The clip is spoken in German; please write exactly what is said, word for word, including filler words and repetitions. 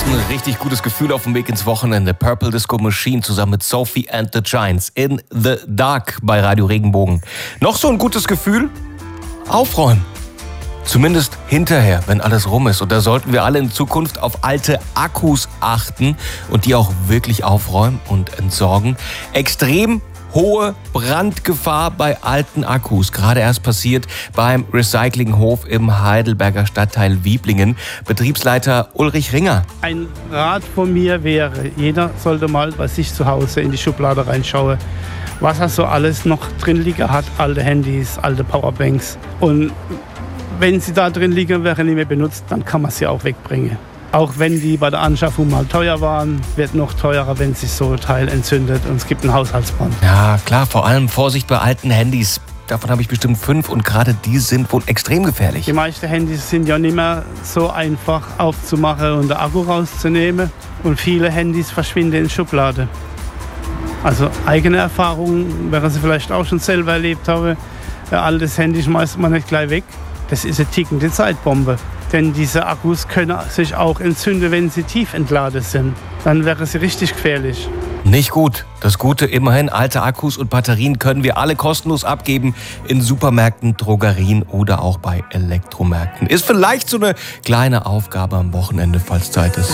ist ein richtig gutes Gefühl auf dem Weg ins Wochenende. Purple Disco Machine zusammen mit Sophie and the Giants in the Dark bei Radio Regenbogen. Noch so ein gutes Gefühl? Aufräumen. Zumindest hinterher, wenn alles rum ist. Und da sollten wir alle in Zukunft auf alte Akkus achten und die auch wirklich aufräumen und entsorgen. Extrem hohe Brandgefahr bei alten Akkus. Gerade erst passiert beim Recyclinghof im Heidelberger Stadtteil Wieblingen. Betriebsleiter Ulrich Ringer. Ein Rat von mir wäre, jeder sollte mal bei sich zu Hause in die Schublade reinschauen, was er so alles noch drin liegen hat. Alte Handys, alte Powerbanks. Und wenn sie da drin liegen, wäre nicht mehr benutzt, dann kann man sie auch wegbringen. Auch wenn die bei der Anschaffung mal teuer waren, wird noch teurer, wenn sich so ein Teil entzündet und es gibt einen Haushaltsbrand. Ja, klar, vor allem Vorsicht bei alten Handys. Davon habe ich bestimmt fünf und gerade die sind wohl extrem gefährlich. Die meisten Handys sind ja nicht mehr so einfach aufzumachen und den Akku rauszunehmen. Und viele Handys verschwinden in Schublade. Also eigene Erfahrungen, während Sie vielleicht auch schon selber erlebt haben. Ein altes Handy schmeißt man nicht gleich weg. Das ist eine tickende Zeitbombe. Denn diese Akkus können sich auch entzünden, wenn sie tief entladen sind. Dann wäre sie richtig gefährlich. Nicht gut. Das Gute immerhin, alte Akkus und Batterien können wir alle kostenlos abgeben in Supermärkten, Drogerien oder auch bei Elektromärkten. Ist vielleicht so eine kleine Aufgabe am Wochenende, falls Zeit ist.